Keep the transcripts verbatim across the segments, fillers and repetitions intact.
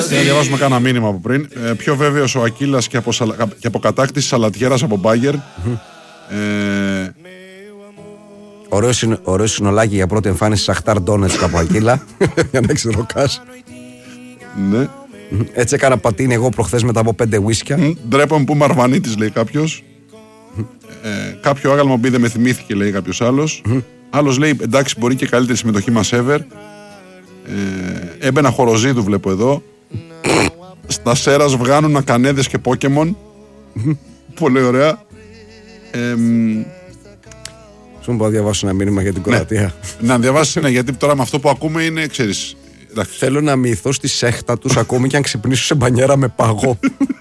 Να διαβάσουμε κάνα μήνυμα από πριν. Ε, πιο βέβαιος ο Ακίλας και από, σαλα... και από κατάκτηση Σαλατιέρας από Μπάγκερ. Mm-hmm. Ε... Ωραίο, συνο... ωραίο συνολάκι για πρώτη εμφάνιση Σαχτάρ Ντόνετσκ από Ακίλα. Για να ξεροκάσει. Ναι. Έτσι έκανα πατίνι εγώ προχθές μετά από πέντε ουίσκια. Ντρέπομαι που είμαι Αρβανίτης, λέει κάποιος. ε, κάποιο άγαλμα μπει δεν με θυμήθηκε, λέει κάποιος άλλος. Άλλος λέει εντάξει, μπορεί και καλύτερη συμμετοχή μας ever. Ε, έμπαινα χοροζίδου, βλέπω εδώ. Στα Σέρας βγάνουν ακανέδες και Πόκεμον. Πολύ ωραία. Ε, Σου μπορώ να διαβάσω ένα μήνυμα για την Κροατία. Ναι. Να διαβάσεις ένα, γιατί τώρα με αυτό που ακούμε είναι, ξέρεις. Θέλω να μυηθώ στη σέχτα τους ακόμη και αν ξυπνήσω σε μπανιέρα με παγό.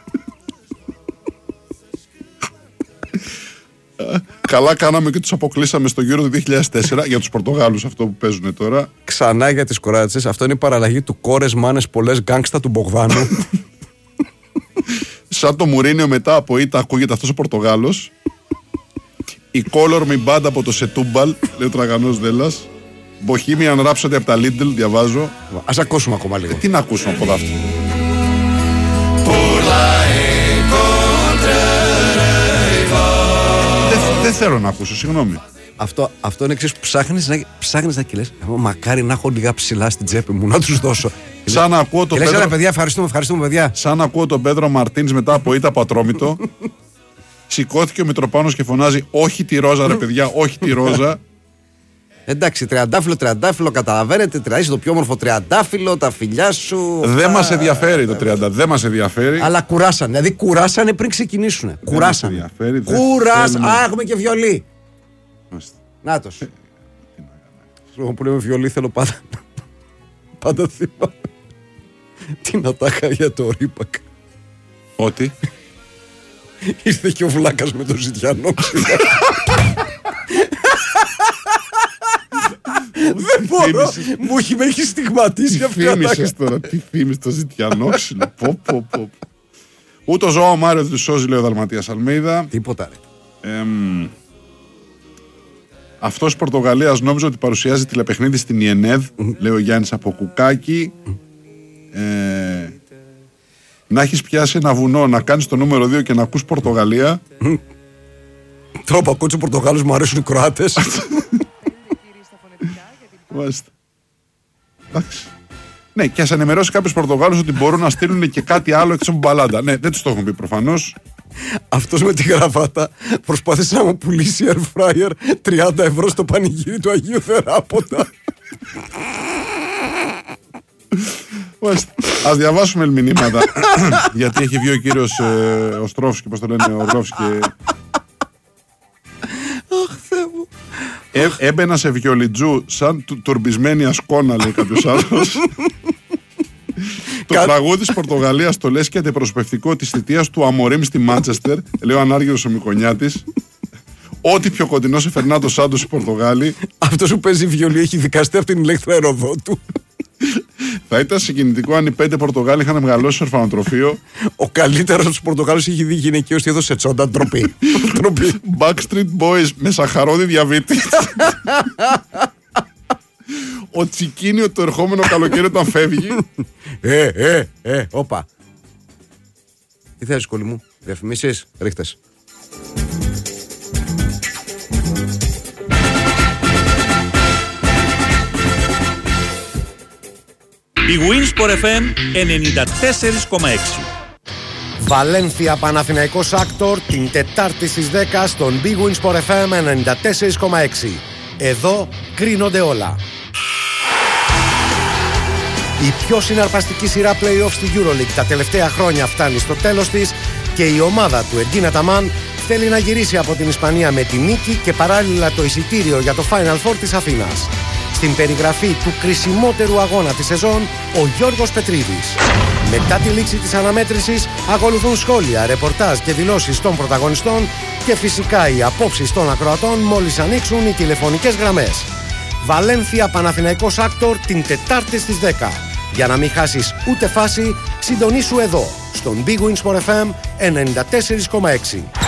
Καλά κάναμε και τους αποκλείσαμε στο Euro του δύο χιλιάδες τέσσερα για τους Πορτογάλους, αυτό που παίζουν τώρα. Ξανά για τις Κροάτες. Αυτό είναι η παραλλαγή του κόρες μάνες πολλές γκάγκστα του Μπογδάνου. Σαν το Μουρίνιο μετά από ήττα ακούγεται αυτός ο Πορτογάλος. Η Color Me Band από το Σετούμπαλ, λέει ο Τραγανός Δέλλας. Bohemian Rhapsody από τα Lidl, διαβάζω. Ας ακούσουμε ακόμα λίγο. Ε, τι να ακούσουμε από αυτό. Δεν δε θέλω να ακούσω, συγγνώμη. Αυτό, αυτό είναι εξής που ψάχνεις να, ψάχνεις να κυλές. Μακάρι να έχω λίγα ψηλά στην τσέπη μου, να τους δώσω. Σαν να ακούω το Πέτρο... Πέτρο... παιδιά, ευχαριστούμε, ευχαριστούμε, παιδιά. Σαν να ακούω τον Πέτρο Μαρτίνς μετά από ήττα από Ατρόμητο. Σηκώθηκε ο Μητροπάνος και φωνάζει όχι τη ρόζα, ρε παιδιά, όχι τη ρόζα. Εντάξει, τριαντάφυλλο, τριαντάφυλλο, καταλαβαίνετε, είσαι το πιο όμορφο τριαντάφυλλο, τα φιλιά σου. Δεν τα... μας ενδιαφέρει το τριάντα, δεν μας ενδιαφέρει. Αλλά κουράσανε, δηλαδή κουράσανε πριν ξεκινήσουν. Κουράσανε. Κουράσανε. Α, έχουμε και βιολί. Νάτος. Εγώ που λέμε βιολί θέλω πάντα. Πάντα θυμάμαι την ατάκα για το Ρίπακ. Ότι. Ήρθε και ο Βλάκας με το ζητιανό. Δεν μπορώ. Μου έχει, με έχει στιγματίσει αυτή η ατάκα. Τι θύμισες τώρα, τι θύμισες το ζητιανόξυλο. Πω πω πω. Ούτε ο Ζωάο Μάριο του σώζει, λέει ο Δαλματίας Αλμέιδα. Τίποτα ρε. Εμ, αυτός Πορτογαλίας νόμιζε ότι παρουσιάζει τηλεπαιχνίδι στην ΙΕΝΕΔ, λέει ο Γιάννης από Κουκάκι. Ε, να έχεις πιάσει ένα βουνό, να κάνεις το νούμερο δύο και να ακούς Πορτογαλία. Τώρα που ακούω τους Πορτογάλους μου αρέσουν οι Κροάτες. Μάλιστα. Εντάξει. Ναι, και ας ενημερώσει κάποιος Πορτογάλος ότι μπορούν να στείλουν και κάτι άλλο εκτός από μπαλάντα. Ναι, δεν τους το έχουν πει προφανώς. Αυτός με τη γραβάτα προσπάθησε να μου πουλήσει air fryer τριάντα ευρώ στο πανηγύρι του Αγίου Θεράποντα. Ας διαβάσουμε μηνύματα. Γιατί έχει βγει ο κύριος ε, Οστρόφσκι, πώς το λένε, ο Ορλόφσκι. Αχ, Θεέ μου. Ε, έμπαινα σε βιολιτζού σαν του, τουρμπισμένη ασκόνα, λέει κάποιος άλλος. Το Κα... τραγούδι της Πορτογαλίας το λες και αντιπροσωπευτικό της θητείας του Αμορίμ στη Μάντσεστερ, λέει ο ανάργυρος ο Μικονιάτης. Ό,τι πιο κοντινό σε Φερνάντο Σάντος η Πορτογάλη. Αυτός που παίζει βιολί έχει δικαστεί από την ηλέκτρα αεροδότου. Θα ήταν συγκινητικό αν οι πέντε Πορτογάλοι είχαν μεγαλώσει ορφανοτροφείο. Ο καλύτερος από τους Πορτογάλους είχε δει γυναικείος τι έδωσε τσόντα. Ντροπή. Backstreet Boys με σαχαρόδι διαβήτη. Ο Τσικίνιο το ερχόμενο καλοκαίρι όταν φεύγει. Ε, ε, ε, όπα. Τι θες, κολλή μου, διαφημίσεις, ρίχτες. Η Winsport εφ εμ ενενήντα τέσσερα κόμμα έξι. Βαλένθια Παναθηναϊκός Άκτορ την Τετάρτη στις δέκα στον Big Winsport εφ εμ ενενήντα τέσσερα κόμμα έξι. Εδώ κρίνονται όλα. Η πιο συναρπαστική σειρά play-off στη EuroLeague τα τελευταία χρόνια φτάνει στο τέλος της και η ομάδα του Εργκίν Αταμάν θέλει να γυρίσει από την Ισπανία με τη νίκη και παράλληλα το εισιτήριο για το Final Four της Αθήνας. Στην περιγραφή του κρισιμότερου αγώνα της σεζόν, ο Γιώργος Πετρίδης. Μετά τη λήξη της αναμέτρησης ακολουθούν σχόλια, ρεπορτάζ και δηλώσεις των πρωταγωνιστών και φυσικά οι απόψεις των ακροατών μόλις ανοίξουν οι τηλεφωνικές γραμμές. Βαλένθια Παναθηναϊκός Άκτορ την Τετάρτη στις δέκα. Για να μην χάσεις ούτε φάση, συντονίσου εδώ, στον Big Win Sport εφ εμ ενενήντα τέσσερα κόμμα έξι.